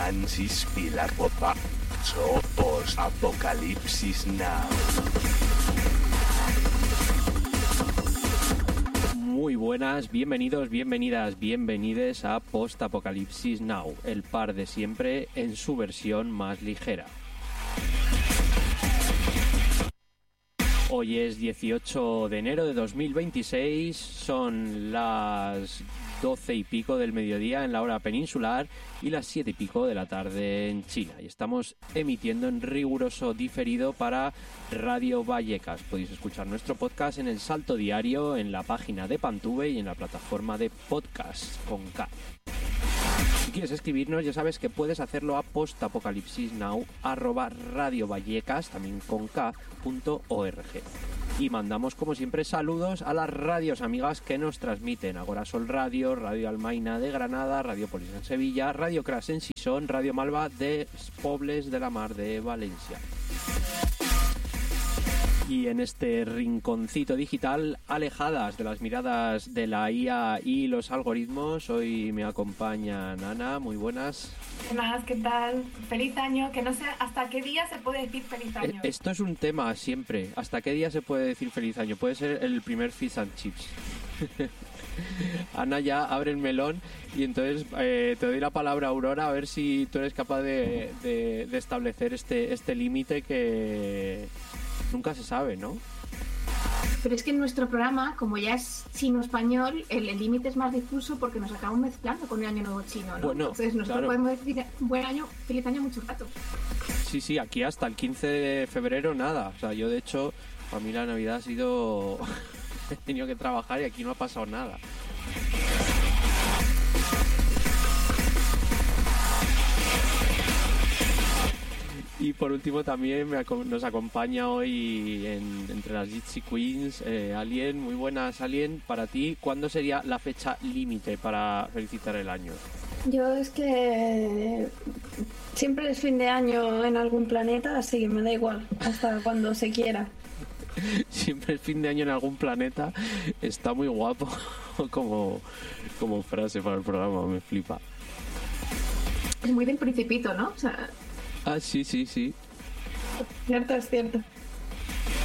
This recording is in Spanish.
Francis Pilar Popa. Post Apocalipsis Now. Muy buenas, bienvenidos, bienvenidas, bienvenides a Post Apocalipsis Now, el par de siempre en su versión más ligera. Hoy es 18 de enero de 2026, son las 12 y pico del mediodía en la hora peninsular y las 7 y pico de la tarde en China. Y estamos emitiendo en riguroso diferido para Radio Vallecas. Podéis escuchar nuestro podcast en El Salto Diario, en la página de Pantube y en la plataforma de podcast con K. Si quieres escribirnos, ya sabes que puedes hacerlo a postapocalipsisnow@radiovallecas, también con k.org. Y mandamos, como siempre, saludos a las radios amigas que nos transmiten: Agora Sol Radio, Radio Almaina de Granada, Radio Polis en Sevilla, Radio Cras en Sison, Radio Malva de Pobles de la Mar de Valencia. Y en este rinconcito digital, alejadas de las miradas de la IA y los algoritmos, hoy me acompaña Ana. Muy buenas. Buenas, ¿qué tal? Feliz año, que no sé hasta qué día se puede decir feliz año. Esto es un tema siempre. ¿Hasta qué día se puede decir feliz año? Puede ser el primer Fish and Chips. Ana ya abre el melón y entonces te doy la palabra, Aurora, a ver si tú eres capaz de establecer este límite que nunca se sabe, ¿no? Pero es que en nuestro programa, como ya es chino-español, el límite es más difuso porque nos acabamos mezclando con el Año Nuevo Chino, ¿no? Bueno, entonces nosotros podemos decir buen año, feliz año mucho rato. Sí, aquí hasta el 15 de febrero nada. O sea, yo de hecho, para mí la Navidad ha sido... He tenido que trabajar y aquí no ha pasado nada. Y por último también nos acompaña hoy entre las Jitsi Queens Alien. Muy buenas, Alien. Para ti, ¿cuándo sería la fecha límite para felicitar el año? Yo es que siempre es fin de año en algún planeta, así que me da igual, hasta cuando se quiera. Siempre es fin de año en algún planeta. Está muy guapo como frase para el programa, me flipa. Es muy del Principito, ¿no? O sea... Ah, sí. Cierto, es cierto.